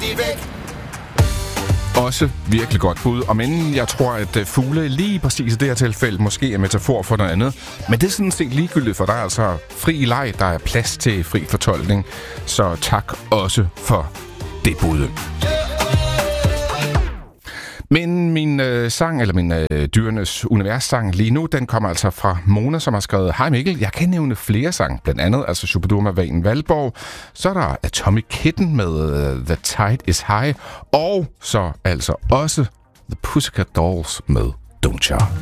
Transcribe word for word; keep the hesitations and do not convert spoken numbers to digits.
de væk. Også virkelig godt bud. Og men jeg tror, at fugle lige præcis i det her tilfælde måske er metafor for noget andet. Men det er sådan set ligegyldigt, for der er altså fri leg, der er plads til fri fortolkning. Så tak også for det bud. Men min øh, sang, eller min øh, dyrenes univers-sang lige nu, den kommer altså fra Mona, som har skrevet: Hej Mikkel, jeg kan nævne flere sang, blandt andet altså Shubidua Vagen Valborg, så er der Atomic Kitten med uh, The Tide is High, og så altså også The Pussycat Dolls med Don't Ya.